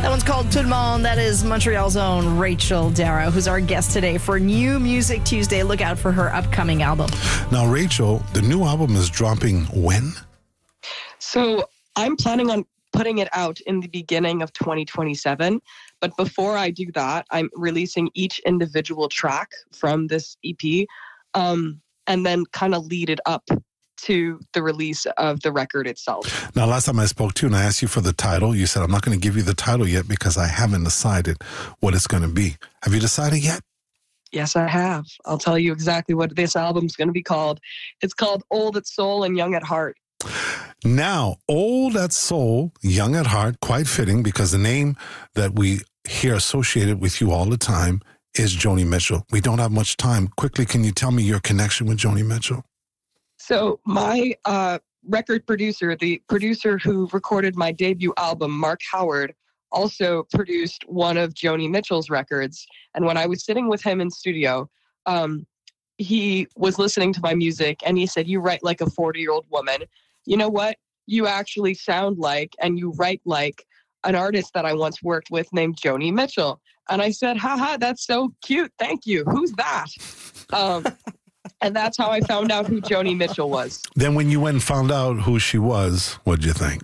That one's called Tout le monde. That is Montreal's own Rachel Dara, who's our guest today for New Music Tuesday. Look out for her upcoming album. Now, Rachel, the new album is dropping when? So I'm planning on putting it out in the beginning of 2027. But before I do that, I'm releasing each individual track from this EP and then kind of lead it up to the release of the record itself. Now, last time I spoke to you and I asked you for the title, you said, I'm not going to give you the title yet because I haven't decided what it's going to be. Have you decided yet? Yes, I have. I'll tell you exactly what this album's going to be called. It's called Old at Soul and Young at Heart. Now, Old at Soul, Young at Heart, quite fitting because the name that we hear associated with you all the time is Joni Mitchell. We don't have much time. Quickly, can you tell me your connection with Joni Mitchell? So my record producer, the producer who recorded my debut album, Mark Howard, also produced one of Joni Mitchell's records. And when I was sitting with him in studio, he was listening to my music and he said, "You write like a 40-year-old woman. You know what? You actually sound like and you write like an artist that I once worked with named Joni Mitchell." And I said, "Haha, that's so cute. Thank you. Who's that?" And that's how I found out who Joni Mitchell was. Then when you went and found out who she was, what'd you think?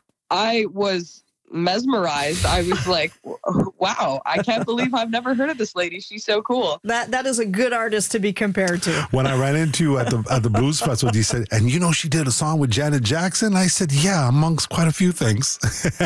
I was mesmerized. I was like, wow, I can't believe I've never heard of this lady. She's so cool. That is a good artist to be compared to. When I ran into you at the Blues Festival, he said, "And you know she did a song with Janet Jackson?" I said, "Yeah, amongst quite a few things."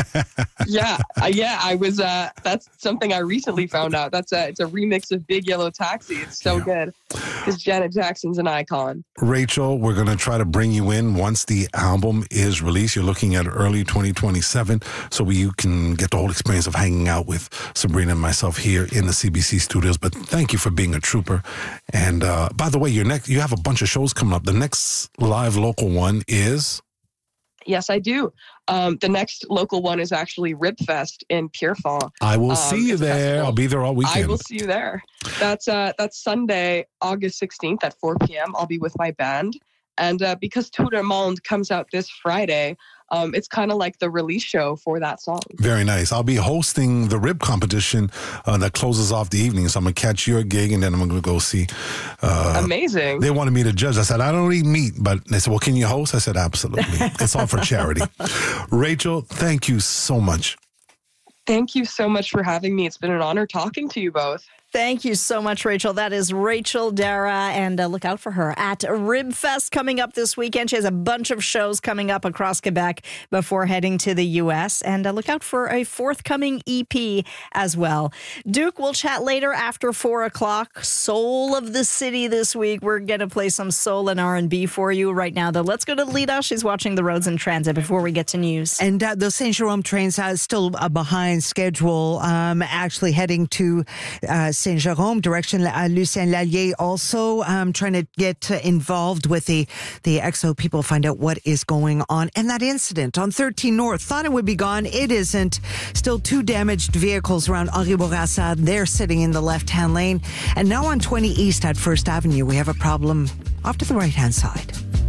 Yeah, I was. That's something I recently found out. It's a remix of Big Yellow Taxi. It's so good because Janet Jackson's an icon. Rachel, we're going to try to bring you in once the album is released. You're looking at early 2027, so you can get the whole experience of hanging out with Sabrina and myself here in the CBC studios. But thank you for being a trooper. And by the way, you have a bunch of shows coming up. The next live local one is? Yes, I do. The next local one is actually Ribfest in Pierrefonds. I will see you there. I'll be there all weekend. I will see you there. That's Sunday, August 16th at 4 p.m. I'll be with my band. And because Tout le monde comes out this Friday, it's kind of like the release show for that song. Very nice. I'll be hosting the rib competition that closes off the evening. So I'm going to catch your gig and then I'm going to go see. Amazing. They wanted me to judge. I said, "I don't eat meat." But they said, "Well, can you host?" I said, "Absolutely." It's all for charity. Rachel, thank you so much. Thank you so much for having me. It's been an honor talking to you both. Thank you so much, Rachel. That is Rachel Dara, and look out for her at Ribfest coming up this weekend. She has a bunch of shows coming up across Quebec before heading to the U.S., and look out for a forthcoming EP as well. Duke, we'll chat later after 4 o'clock. Soul of the City this week. We're going to play some soul and R&B for you right now, though. Let's go to Lita. She's watching the roads in transit before we get to news. And the Saint Jerome trains are still behind schedule, actually heading to Saint Jerome, direction Lucien Lallier, also trying to get involved with the EXO people, find out what is going on. And that incident on 13 North, thought it would be gone. It isn't. Still 2 damaged vehicles around Henri Bourassa. They're sitting in the left-hand lane. And now on 20 East at First Avenue, we have a problem off to the right-hand side.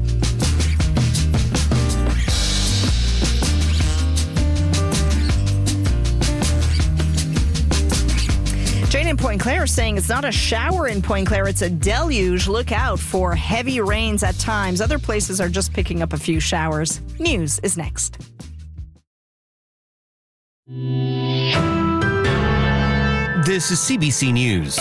Jane in Point Claire saying it's not a shower in Point Claire, it's a deluge. Look out for heavy rains at times. Other places are just picking up a few showers. News is next. This is CBC News.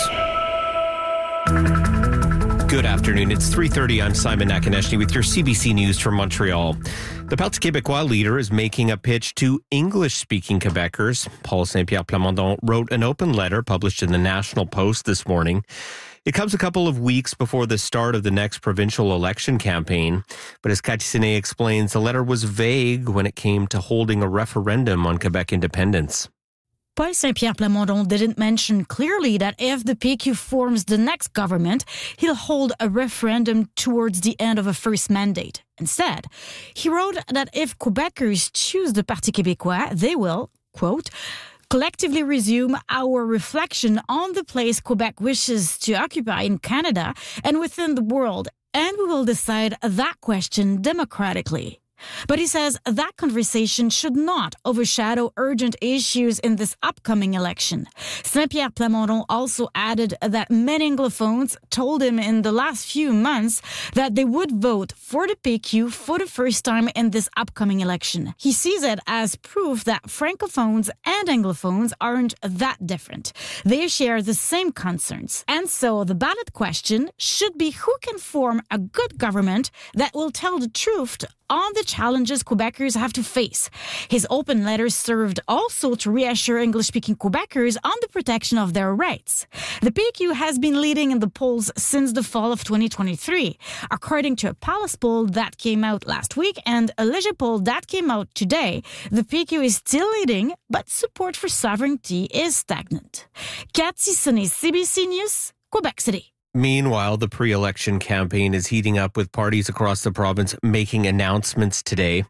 Good afternoon. It's 3:30. I'm Simon Nakaneshny with your CBC News from Montreal. The Parti Québécois leader is making a pitch to English-speaking Quebecers. Paul Saint-Pierre Plamondon wrote an open letter published in the National Post this morning. It comes a couple of weeks before the start of the next provincial election campaign. But as Cathy Siné explains, the letter was vague when it came to holding a referendum on Quebec independence. Paul Saint-Pierre Plamondon didn't mention clearly that if the PQ forms the next government, he'll hold a referendum towards the end of a first mandate. Instead, he wrote that if Quebecers choose the Parti Québécois, they will, quote, collectively resume our reflection on the place Quebec wishes to occupy in Canada and within the world, and we will decide that question democratically. But he says that conversation should not overshadow urgent issues in this upcoming election. Saint-Pierre Plamondon also added that many Anglophones told him in the last few months that they would vote for the PQ for the first time in this upcoming election. He sees it as proof that Francophones and Anglophones aren't that different. They share the same concerns. And so the ballot question should be who can form a good government that will tell the truth on the challenges Quebecers have to face. His open letter served also to reassure English-speaking Quebecers on the protection of their rights. The PQ has been leading in the polls since the fall of 2023, according to a Palace poll that came out last week and a Léger poll that came out today. The PQ is still leading, but support for sovereignty is stagnant. Cathy Sonnet, CBC News, Quebec City. Meanwhile, the pre-election campaign is heating up with parties across the province making announcements today.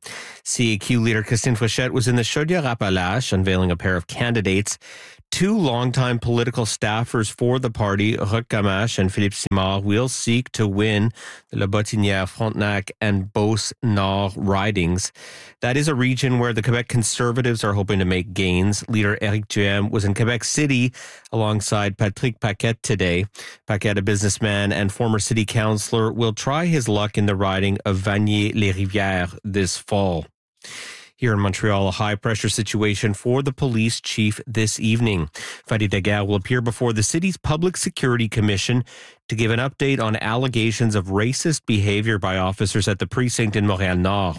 CAQ leader Christine Fréchette was in the Chaudière-Appalaches unveiling a pair of candidates. Two longtime political staffers for the party, Roch Gamache and Philippe Simard, will seek to win the La Botinière, Frontenac and Beauce Nord ridings. That is a region where the Quebec Conservatives are hoping to make gains. Leader Éric Duhaime was in Quebec City alongside Patrick Paquette today. Paquette, a businessman and former city councillor, will try his luck in the riding of Vanier-les-Rivières this fall. Here in Montreal, a high-pressure situation for the police chief this evening. Fadi Daguerre will appear before the city's Public Security Commission to give an update on allegations of racist behavior by officers at the precinct in Montréal-Nord.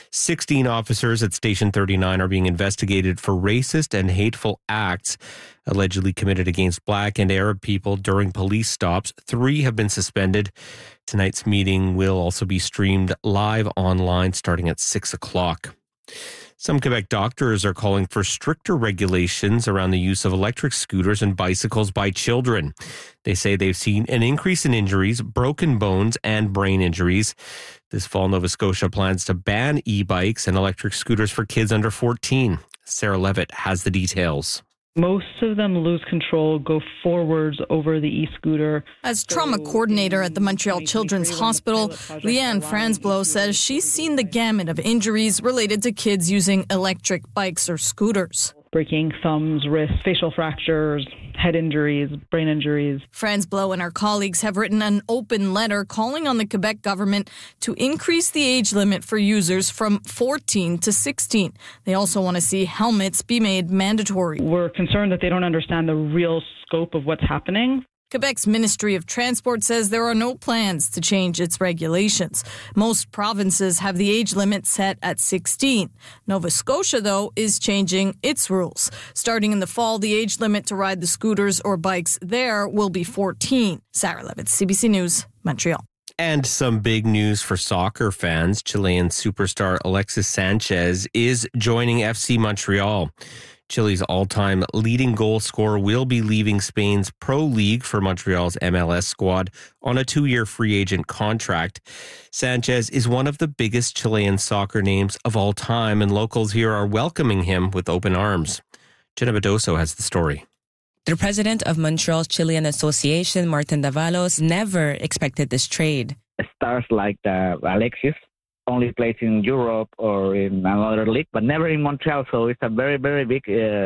16 officers at Station 39 are being investigated for racist and hateful acts allegedly committed against Black and Arab people during police stops. 3 have been suspended. Tonight's meeting will also be streamed live online starting at 6 o'clock. Some Quebec doctors are calling for stricter regulations around the use of electric scooters and bicycles by children. They say they've seen an increase in injuries, broken bones, and brain injuries. This fall, Nova Scotia plans to ban e-bikes and electric scooters for kids under 14. Sarah Levitt has the details. Most of them lose control, go forwards over the e-scooter. As trauma coordinator at the Montreal Children's Hospital, Leanne Franzblow says she's seen the gamut of injuries related to kids using electric bikes or scooters. Breaking thumbs, wrists, facial fractures, head injuries, brain injuries. Franzblow and her colleagues have written an open letter calling on the Quebec government to increase the age limit for users from 14 to 16. They also want to see helmets be made mandatory. We're concerned that they don't understand the real scope of what's happening. Quebec's Ministry of Transport says there are no plans to change its regulations. Most provinces have the age limit set at 16. Nova Scotia, though, is changing its rules. Starting in the fall, the age limit to ride the scooters or bikes there will be 14. Sarah Levitt, CBC News, Montreal. And some big news for soccer fans. Chilean superstar Alexis Sanchez is joining FC Montreal. Chile's all-time leading goal scorer will be leaving Spain's Pro League for Montreal's MLS squad on a 2-year free agent contract. Sanchez is one of the biggest Chilean soccer names of all time, and locals here are welcoming him with open arms. Jenna Bedoso has the story. The president of Montreal's Chilean Association, Martin Davalos, never expected this trade. Stars like Alexis only plays in Europe or in another league, but never in Montreal. So it's a very, very big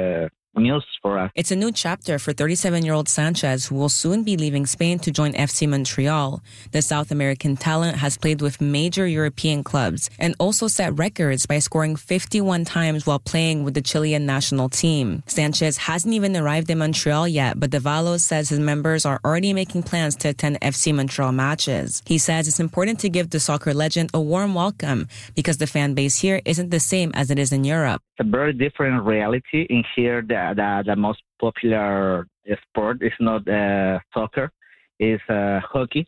news for us. It's a new chapter for 37-year-old Sanchez, who will soon be leaving Spain to join FC Montreal. The South American talent has played with major European clubs and also set records by scoring 51 times while playing with the Chilean national team. Sanchez hasn't even arrived in Montreal yet, but Davalos says his members are already making plans to attend FC Montreal matches. He says it's important to give the soccer legend a warm welcome because the fan base here isn't the same as it is in Europe. It's a very different reality. In here, the most popular sport is not soccer, it's hockey.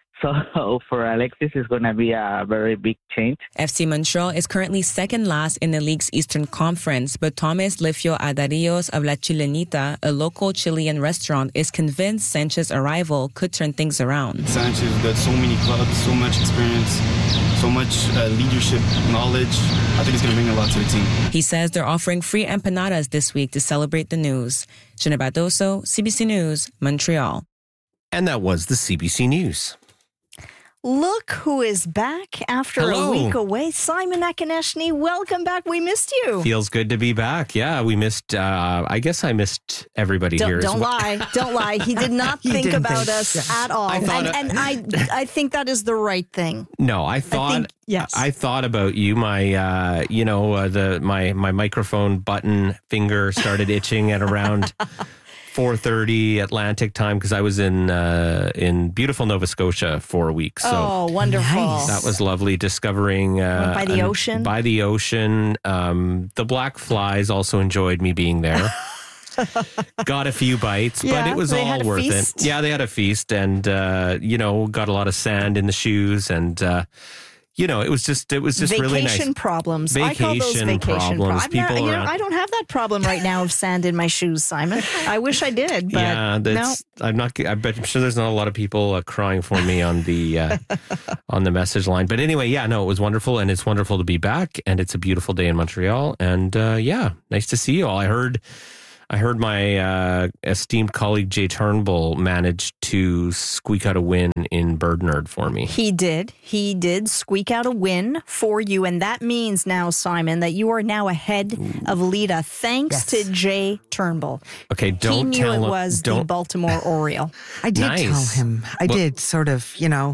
So for Alexis, it's going to be a very big change. FC Montreal is currently second last in the league's Eastern Conference, but Thomas Lifio Adarillos of La Chilenita, a local Chilean restaurant, is convinced Sanchez's arrival could turn things around. Sanchez got so many clubs, so much experience, so much leadership knowledge. I think it's going to bring a lot to the team. He says they're offering free empanadas this week to celebrate the news. Jenna Bedoso, CBC News, Montreal. And that was the CBC News. Look who is back after Hello. a week away. Simon Akonechny, welcome back. We missed you. Feels good to be back. Yeah, we missed, I guess I missed everybody here. Don't lie. Don't lie. He did not think about us at all. I thought- I think that is the right thing. No, I thought yes. I thought about you. My my microphone button finger started itching at around 4:30 Atlantic time because I was in beautiful Nova Scotia for a week. So wonderful. that was lovely discovering by the ocean. By the ocean. The black flies also enjoyed me being there. Got a few bites, but it was all worth it. Yeah, they had a feast and got a lot of sand in the shoes and it was just really nice. Vacation problems. I call those vacation problems. I don't have that problem right now of sand in my shoes, Simon. I wish I did, but I'm sure there's not a lot of people crying for me on the on the message line. But anyway, it was wonderful, and it's wonderful to be back, and it's a beautiful day in Montreal, and nice to see you all. I heard my esteemed colleague Jay Turnbull managed to squeak out a win in Birdnerd for me. He did squeak out a win for you. And that means now, Simon, that you are now ahead of Lita thanks to Jay Turnbull. Okay, He knew it was the Baltimore Oriole. I did tell him. I did sort of,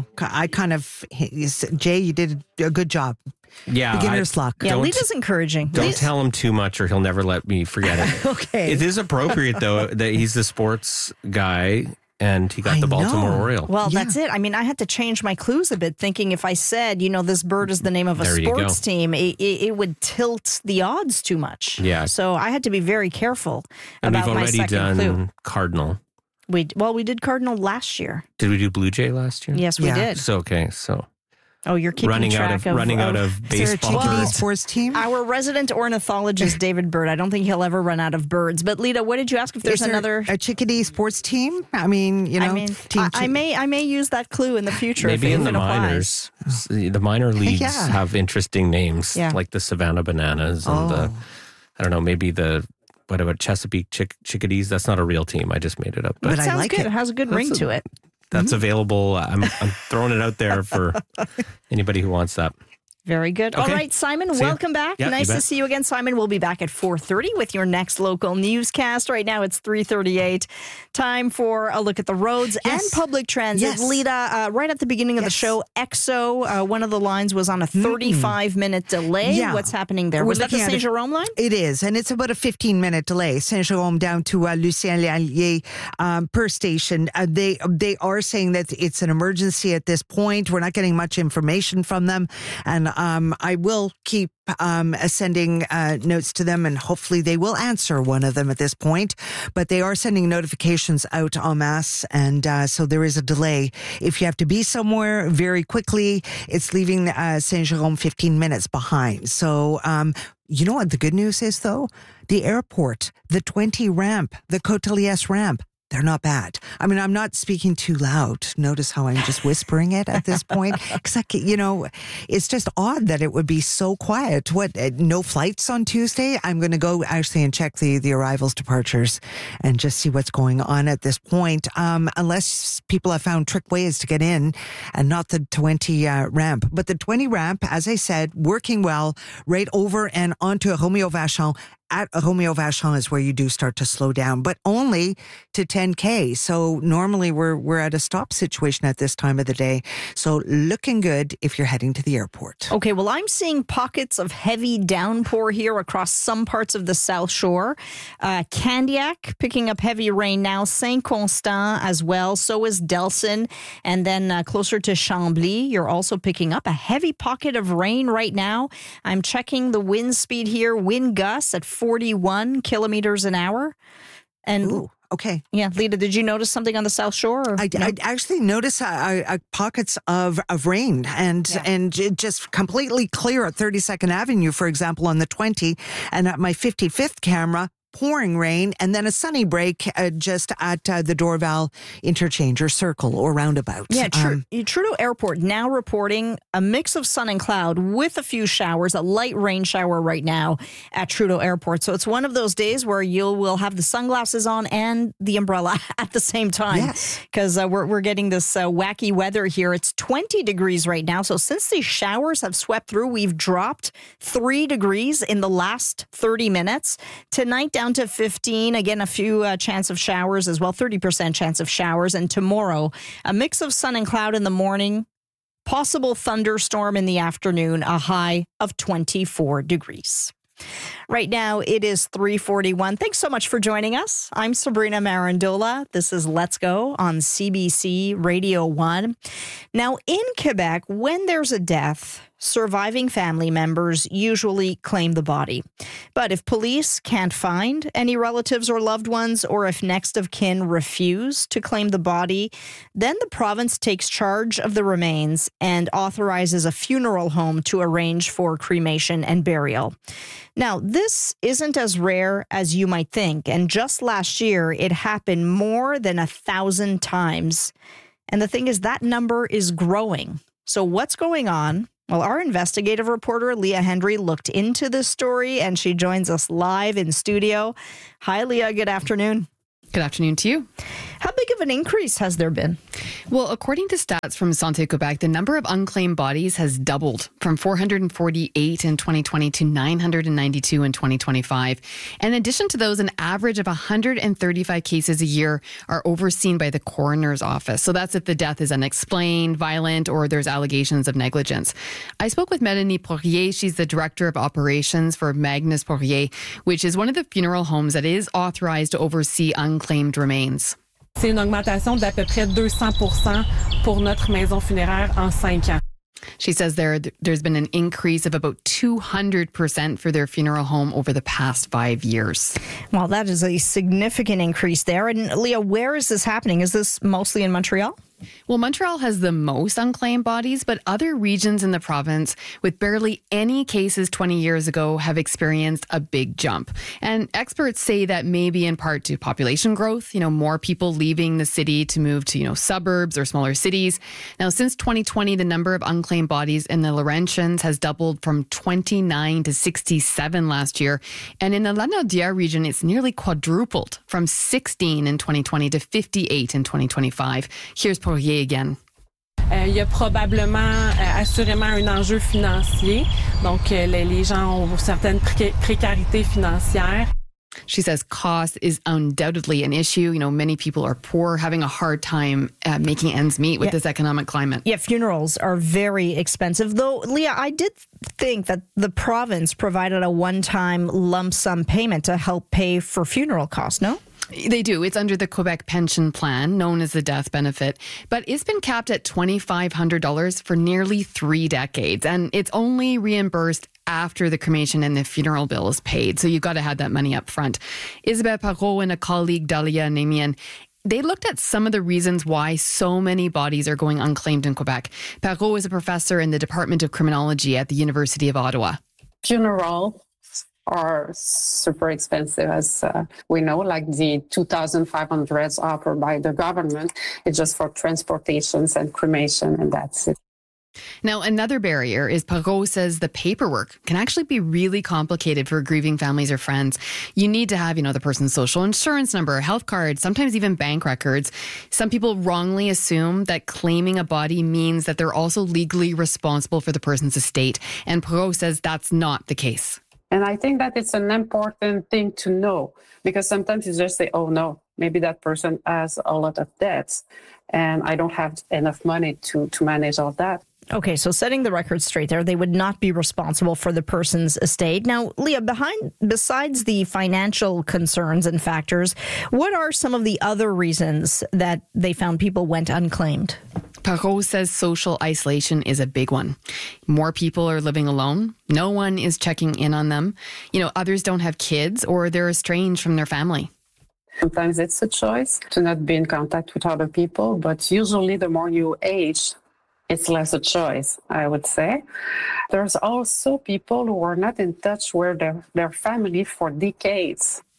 Jay, you did a good job. Yeah, beginner's luck. Yeah, Lita's encouraging. Don't tell him too much or he'll never let me forget it. Okay. It is appropriate, though, that he's the sports guy and he got the Baltimore Oriole. Well, that's it. I mean, I had to change my clues a bit, thinking if I said, this bird is the name of a sports team, it would tilt the odds too much. Yeah. So I had to be very careful and about we've my already second done clue. Cardinal. We did Cardinal last year. Did we do Blue Jay last year? Yes, we did. So, Oh, you're keeping running track out of baseball birds. Sports team. Our resident ornithologist, David Bird. I don't think he'll ever run out of birds. But Lita, what did you ask? If there's another a chickadee sports team? I may use that clue in the future. Maybe if in the minors, the minor leagues have interesting names like the Savannah Bananas and the I don't know, maybe what about Chesapeake Chickadees? That's not a real team. I just made it up. But it sounds good. It has a good ring to it. That's available. I'm throwing it out there for anybody who wants that. Very good. Okay. All right, Simon, welcome back. Yeah, nice to see you again, Simon. We'll be back at 4:30 with your next local newscast. Right now, it's 3:38. Time for a look at the roads and public transit. Lita, right at the beginning of the show, EXO, one of the lines was on a 35-minute delay. Yeah. What's happening there? Was that the Saint-Jérôme line? It is, and it's about a 15-minute delay. Saint-Jérôme down to Lucien Lallier per station. They are saying that it's an emergency at this point. We're not getting much information from them, and I will keep sending notes to them, and hopefully they will answer one of them at this point. But they are sending notifications out en masse, and so there is a delay. If you have to be somewhere very quickly, it's leaving Saint-Jérôme 15 minutes behind. So you know what the good news is, though? The airport, the 20 ramp, the Côte-Elias ramp, they're not bad. I mean, I'm not speaking too loud. Notice how I'm just whispering it at this point. Because, it's just odd that it would be so quiet. No flights on Tuesday? I'm going to go actually and check the arrivals, departures, and just see what's going on at this point. Unless people have found trick ways to get in and not the 20 ramp. But the 20 ramp, as I said, working well right over and onto Romeo Vachon. At Romeo Vachon is where you do start to slow down, but only to 10K. So normally we're at a stop situation at this time of the day. So looking good if you're heading to the airport. Okay, well, I'm seeing pockets of heavy downpour here across some parts of the South Shore. Candiac picking up heavy rain now. Saint-Constant as well. So is Delson. And then closer to Chambly, you're also picking up a heavy pocket of rain right now. I'm checking the wind speed here. Wind gusts at 41 kilometers an hour. And ooh, okay. Yeah, Lita, did you notice something on the South Shore? I actually noticed pockets of rain and just completely clear at 32nd Avenue, for example, on the 20. And at my 55th camera, pouring rain and then a sunny break just at the Dorval interchange or circle or roundabout. Yeah, Trudeau Airport now reporting a mix of sun and cloud with a few showers, a light rain shower right now at Trudeau Airport. So it's one of those days where you will have the sunglasses on and the umbrella at the same time. Yes. Because we're getting this wacky weather here. It's 20 degrees right now. So since these showers have swept through, we've dropped 3 degrees in the last 30 minutes. Tonight down to 15. Again, a few chance of showers as well, 30% chance of showers. And tomorrow, a mix of sun and cloud in the morning, possible thunderstorm in the afternoon, a high of 24 degrees. Right now, it is 3:41. Thanks so much for joining us. I'm Sabrina Marandola. This is Let's Go on CBC Radio 1. Now, in Quebec, when there's a death, surviving family members usually claim the body. But if police can't find any relatives or loved ones, or if next of kin refuse to claim the body, then the province takes charge of the remains and authorizes a funeral home to arrange for cremation and burial. Now, this isn't as rare as you might think, and just last year, it happened more than 1,000 times. And the thing is, that number is growing. So what's going on? Well, our investigative reporter, Leah Hendry, looked into this story, and she joins us live in studio. Hi, Leah. Good afternoon. Good afternoon to you. How big of an increase has there been? Well, according to stats from Santé Quebec, the number of unclaimed bodies has doubled from 448 in 2020 to 992 in 2025. In addition to those, an average of 135 cases a year are overseen by the coroner's office. So that's if the death is unexplained, violent, or there's allegations of negligence. I spoke with Mélanie Poirier. She's the director of operations for Magnus Poirier, which is one of the funeral homes that is authorized to oversee unclaimed remains. C'est une augmentation d'à peu près 200% pour notre maison funéraire en 5 ans. She says there's been an increase of about 200% for their funeral home over the past 5 years. Well, that is a significant increase there. And Leah, where is this happening? Is this mostly in Montreal? Well, Montreal has the most unclaimed bodies, but other regions in the province with barely any cases 20 years ago have experienced a big jump. And experts say that may be in part to population growth, more people leaving the city to move to, suburbs or smaller cities. Now, since 2020, the number of unclaimed bodies in the Laurentians has doubled from 29 to 67 last year. And in the Lanaudière region, it's nearly quadrupled from 16 in 2020 to 58 in 2025. Here's Poirier again. Il y a probablement, assurément, un enjeu financier. Donc, les gens ont certaines précarités financières. She says cost is undoubtedly an issue. Many people are poor, having a hard time making ends meet with this economic climate. Yeah, funerals are very expensive. Though, Leah, I did think that the province provided a one-time lump sum payment to help pay for funeral costs, no? They do. It's under the Quebec pension plan, known as the death benefit, but it's been capped at $2,500 for nearly 3 decades, and it's only reimbursed after the cremation and the funeral bill is paid. So you've got to have that money up front. Isabelle Parot and a colleague, Dalia Nemian, they looked at some of the reasons why so many bodies are going unclaimed in Quebec. Parot is a professor in the Department of Criminology at the University of Ottawa. Funeral are super expensive, as we know, like the 2,500 offered by the government. It's just for transportations and cremation, and that's it. Now, another barrier is Parot says the paperwork can actually be really complicated for grieving families or friends. You need to have, the person's social insurance number, health card, sometimes even bank records. Some people wrongly assume that claiming a body means that they're also legally responsible for the person's estate. And Parot says that's not the case. And I think that it's an important thing to know, because sometimes you just say, oh no, maybe that person has a lot of debts and I don't have enough money to manage all that. Okay, so setting the record straight there, they would not be responsible for the person's estate. Now, Leah, besides the financial concerns and factors, what are some of the other reasons that they found people went unclaimed? Parot says social isolation is a big one. More people are living alone. No one is checking in on them. Others don't have kids or they're estranged from their family. Sometimes it's a choice to not be in contact with other people, but usually the more you age, it's less a choice, I would say. There's also people who are not in touch with their family for decades.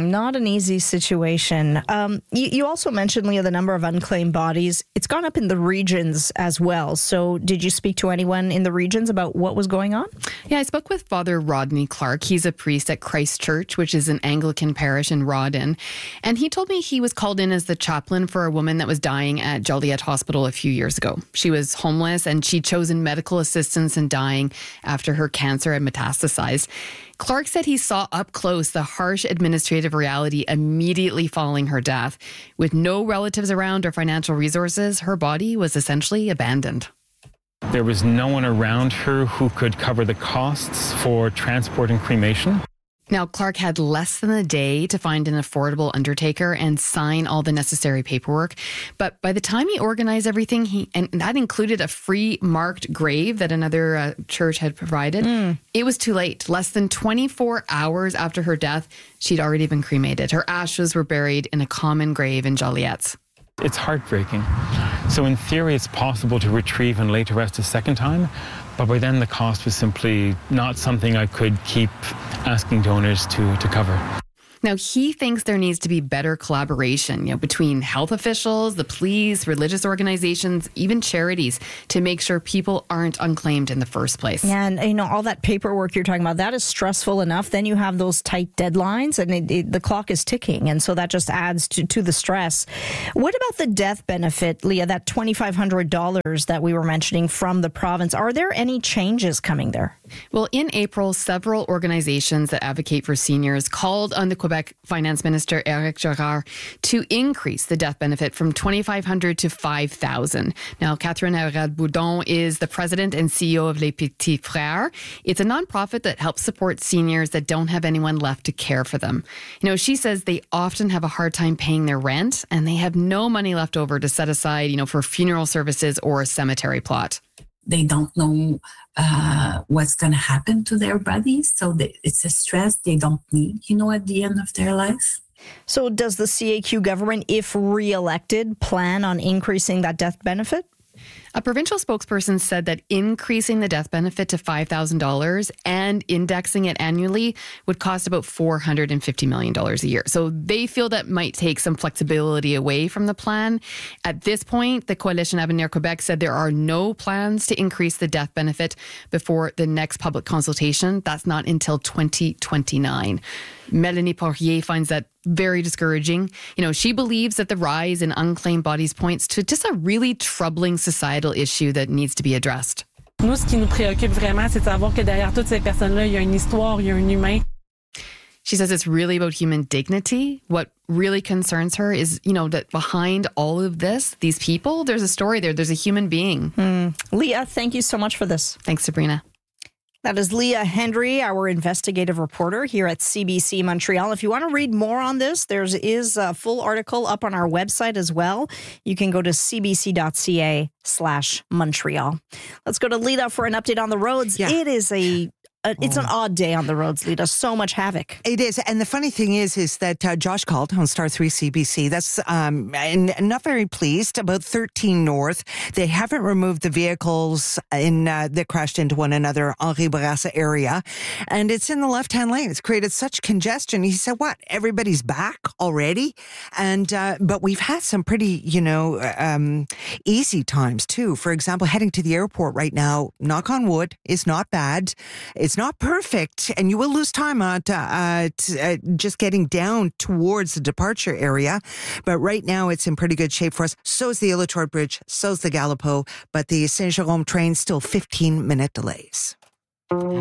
Not an easy situation. You also mentioned, Leah, the number of unclaimed bodies. It's gone up in the regions as well. So did you speak to anyone in the regions about what was going on? Yeah, I spoke with Father Rodney Clark. He's a priest at Christ Church, which is an Anglican parish in Rawdon. And he told me he was called in as the chaplain for a woman that was dying at Joliet Hospital a few years ago. She was homeless and she'd chosen medical assistance in dying after her cancer had metastasized. Clark said he saw up close the harsh administrative reality immediately following her death. With no relatives around or financial resources, her body was essentially abandoned. There was no one around her who could cover the costs for transport and cremation. Now, Clark had less than a day to find an affordable undertaker and sign all the necessary paperwork. But by the time he organized everything, and that included a free marked grave that another church had provided, it was too late. Less than 24 hours after her death, she'd already been cremated. Her ashes were buried in a common grave in Joliet. It's heartbreaking. So in theory, it's possible to retrieve and lay to rest a second time, but by then the cost was simply not something I could keep asking donors to cover. Now, he thinks there needs to be better collaboration, between health officials, the police, religious organizations, even charities, to make sure people aren't unclaimed in the first place. Yeah, and all that paperwork you're talking about, that is stressful enough. Then you have those tight deadlines and the clock is ticking. And so that just adds to the stress. What about the death benefit, Leah, that $2,500 that we were mentioning from the province? Are there any changes coming there? Well, in April, several organizations that advocate for seniors called on the Quebec Finance Minister Éric Girard to increase the death benefit from $2,500 to $5,000. Now, Catherine Arad-Boudon is the president and CEO of Les Petits Frères. It's a nonprofit that helps support seniors that don't have anyone left to care for them. She says they often have a hard time paying their rent and they have no money left over to set aside, for funeral services or a cemetery plot. They don't know what's going to happen to their bodies. So it's a stress they don't need, at the end of their life. So does the CAQ government, if re-elected, plan on increasing that death benefit? A provincial spokesperson said that increasing the death benefit to $5,000 and indexing it annually would cost about $450 million a year. So they feel that might take some flexibility away from the plan. At this point, the Coalition Avenir Quebec said there are no plans to increase the death benefit before the next public consultation. That's not until 2029. Melanie Poirier finds that very discouraging. She believes that the rise in unclaimed bodies points to just a really troubling societal issue that needs to be addressed. Nous, ce qui nous préoccupe vraiment, c'est de savoir que derrière toutes ces personnes-là, il y a une histoire, il y a un humain. She says it's really about human dignity. What really concerns her is, that behind all of this, these people, there's a story there. There's a human being. Leah, thank you so much for this. Thanks, Sabrina. That is Leah Hendry, our investigative reporter here at CBC Montreal. If you want to read more on this, there is a full article up on our website as well. You can go to cbc.ca/Montreal. Let's go to Lita for an update on the roads. Yeah. It is it's an odd day on the roads, Lita. So much havoc. It is. And the funny thing is that Josh called on Star 3 CBC. That's not very pleased about 13 North. They haven't removed the vehicles that crashed into one another, Henri Bourassa area. And it's in the left-hand lane. It's created such congestion. He said, what? Everybody's back already? And but we've had some pretty, easy times too. For example, heading to the airport right now, knock on wood, is not bad. It's not perfect, and you will lose time on just getting down towards the departure area. But right now, it's in pretty good shape for us. So is the Île aux Tourtes Bridge, so is the Gallipo, but the Saint-Jérôme train still 15-minute delays.